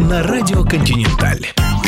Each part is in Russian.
на радио «Континенталь».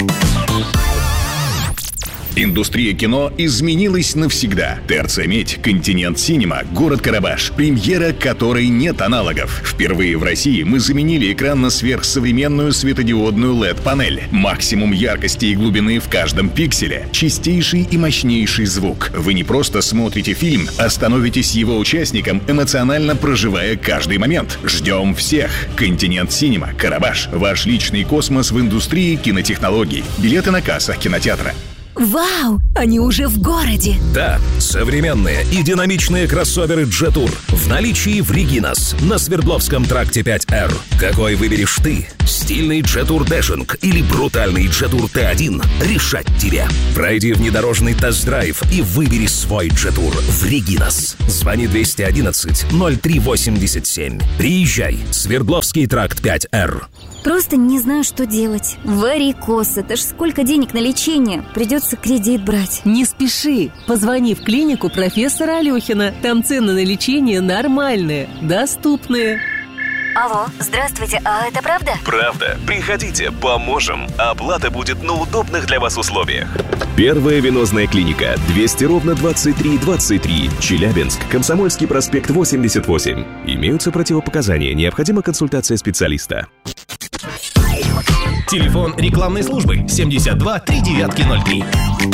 Индустрия кино изменилась навсегда. ТРЦ «Медь», «Континент Синема», город Карабаш. Премьера, которой нет аналогов. Впервые в России мы заменили экран на сверхсовременную светодиодную LED-панель. Максимум яркости и глубины в каждом пикселе. Чистейший и мощнейший звук. Вы не просто смотрите фильм, а становитесь его участником, эмоционально проживая каждый момент. Ждем всех. «Континент Синема», Карабаш. Ваш личный космос в индустрии кинотехнологий. Билеты на кассах кинотеатра. Вау! Они уже в городе! Да, современные и динамичные кроссоверы Jetour в наличии в Регинас на Свердловском тракте 5R. Какой выберешь ты? Стильный Jetour Dashing или брутальный Jetour T1? Решать тебе. Пройди внедорожный тест-драйв и выбери свой Jetour в Регинас. Звони 211-0387. Приезжай. Свердловский тракт 5R. Просто не знаю, что делать. Варикоз, это ж сколько денег на лечение. Придется кредит брать. Не спеши. Позвони в клинику профессора Алехина. Там цены на лечение нормальные, доступные. Алло, здравствуйте, а это правда? Правда. Приходите, поможем. Оплата будет на удобных для вас условиях. Первая венозная клиника. 200-23-23. Челябинск. Комсомольский проспект 88. Имеются противопоказания. Необходима консультация специалиста. Телефон рекламной службы 72 3903.